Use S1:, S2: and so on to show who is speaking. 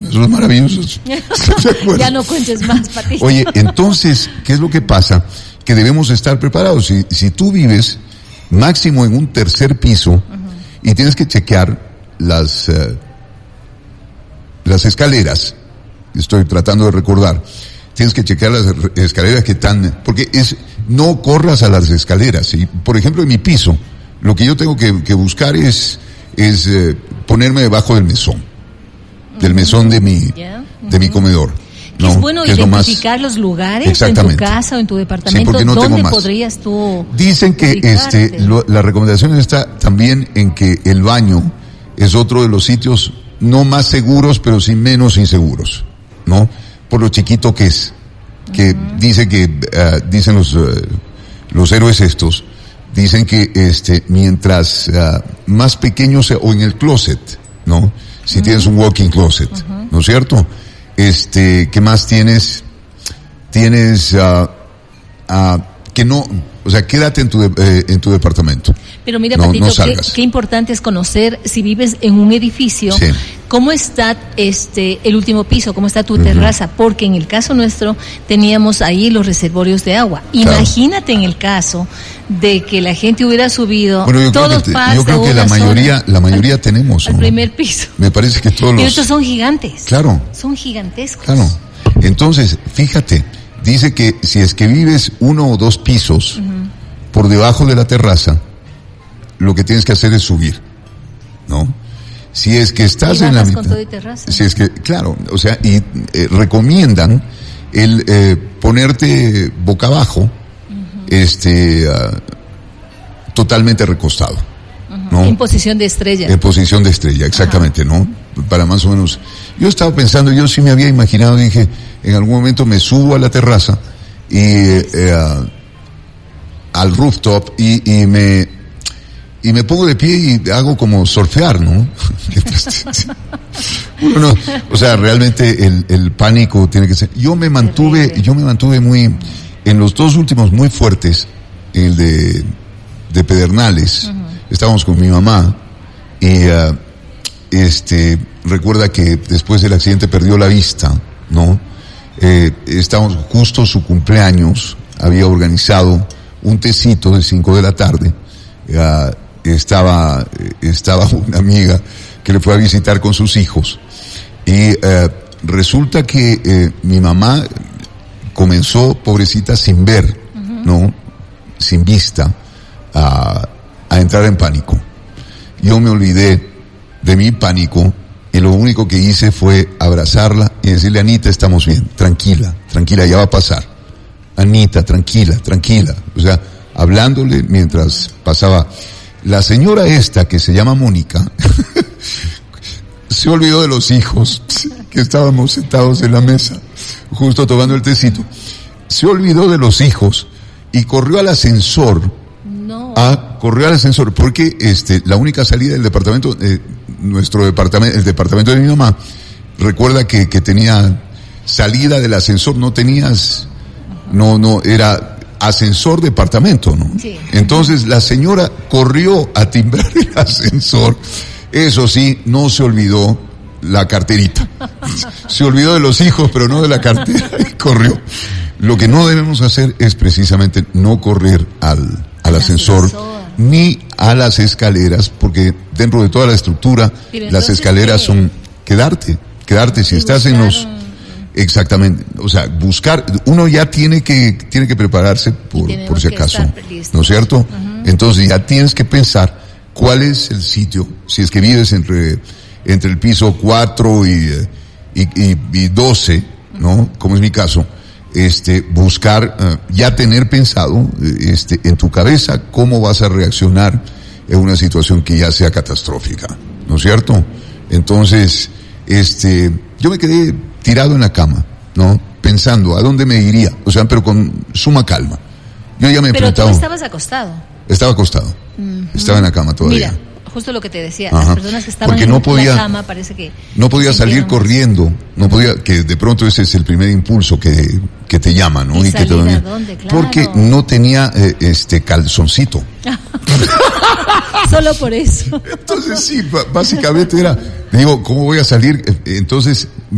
S1: Eso es maravilloso.
S2: Ya no cuentes más, Pati.
S1: Oye, entonces, ¿qué es lo que pasa? Que debemos estar preparados. Si tú vives máximo en un tercer piso y tienes que chequear las escaleras, estoy tratando de recordar, tienes que chequear las escaleras que están, porque no corras a las escaleras, ¿sí? Por ejemplo, en mi piso, lo que yo tengo que buscar es ponerme debajo del mesón de mi comedor.
S2: Que es bueno identificar los lugares en tu casa o en tu departamento,
S1: sí,
S2: donde podrías tú.
S1: Dicen que la recomendación está también en que el baño es otro de los sitios no más seguros, pero sí menos inseguros, ¿no? Por lo chiquito que es. Que dicen los héroes estos, dicen que mientras más pequeño sea, o en el closet, ¿no? Si tienes un walk-in closet, ¿no es cierto? ¿Qué más tienes? Tienes, que no, o sea, quédate en tu departamento.
S2: Pero mira,
S1: no,
S2: Patito,
S1: no
S2: qué importante es conocer, si vives en un edificio,
S1: sí,
S2: cómo está el último piso, cómo está tu terraza, porque en el caso nuestro teníamos ahí los reservorios de agua. Claro. Imagínate en el caso de que la gente hubiera subido,
S1: bueno, yo creo que la mayoría tenemos,
S2: al primer piso.
S1: Me parece que todos
S2: Pero estos son gigantes.
S1: Claro.
S2: Son gigantescos.
S1: Claro. Entonces, fíjate, dice que si es que vives 1 o 2 pisos por debajo de la terraza, lo que tienes que hacer es subir, ¿no? Si es que estás en la mitad, si es que, claro, o sea, y recomiendan el ponerte boca abajo, totalmente recostado, ¿no?
S2: En posición de estrella.
S1: En posición de estrella, exactamente, ¿no? Para más o menos. Yo estaba pensando, yo sí me había imaginado, dije, en algún momento me subo a la terraza y al rooftop y me pongo de pie y hago como surfear, ¿no? Bueno, o sea, realmente el pánico tiene que ser. Yo me mantuve muy, en los 2 últimos muy fuertes, el de Pedernales, estábamos con mi mamá y recuerda que después del accidente perdió la vista, ¿no? Estábamos justo su cumpleaños, había organizado un tecito de 5 de la tarde, estaba una amiga que le fue a visitar con sus hijos y resulta que mi mamá comenzó, pobrecita, sin ver, ¿no? Sin vista, a entrar en pánico. Yo me olvidé de mi pánico y lo único que hice fue abrazarla y decirle: Anita, estamos bien, tranquila, ya va a pasar. Anita, tranquila. O sea, hablándole mientras pasaba. La señora esta, que se llama Mónica, se olvidó de los hijos, que estábamos sentados en la mesa, justo tomando el tecito. Se olvidó de los hijos y corrió al ascensor.
S2: No.
S1: Corrió al ascensor, porque la única salida del departamento, el departamento de mi mamá, recuerda que tenía salida del ascensor, no era ascensor departamento, ¿no? Sí. Entonces la señora corrió a timbrar el ascensor. Eso sí, no se olvidó la carterita. Se olvidó de los hijos, pero no de la cartera, y corrió. Lo que no debemos hacer es precisamente no correr al ascensor ni a las escaleras, porque dentro de toda la estructura las escaleras son quedarte si estás en los. Exactamente, o sea, buscar, uno ya tiene que prepararse por si acaso, ¿no es cierto? Entonces ya tienes que pensar cuál es el sitio, si es que vives entre el piso 4 y 12, ¿no? Como es mi caso, buscar, ya tener pensado, en tu cabeza cómo vas a reaccionar en una situación que ya sea catastrófica, ¿no es cierto? Entonces, yo me quedé tirado en la cama, ¿no? Pensando a dónde me iría, o sea, pero con suma calma. Yo ya me enfrentaba.
S2: Pero tú estabas acostado.
S1: Estaba acostado. Estaba en la cama todavía.
S2: Mira, justo lo que te decía, las personas que estaban en la cama parece que
S1: no podía salir corriendo, que de pronto ese es el primer impulso que te llama, ¿no?
S2: ¿Y que te a dónde? Claro.
S1: Porque no tenía calzoncito.
S2: Solo por eso.
S1: Entonces sí, básicamente era, digo, ¿cómo voy a salir? Entonces